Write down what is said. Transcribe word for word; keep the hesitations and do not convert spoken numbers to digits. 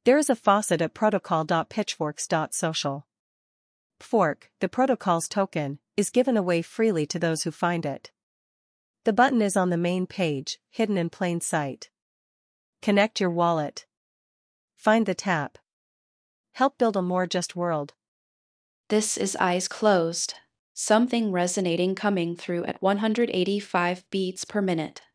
There is a faucet at protocol dot pitchforks dot social. Fork, the protocol's token, is given away freely to those who find it. The button is on the main page, hidden in plain sight. Connect your wallet. Find the tap. Help build a more just world. This is Eyes Closed. Something resonating coming through at one hundred eighty-five beats per minute.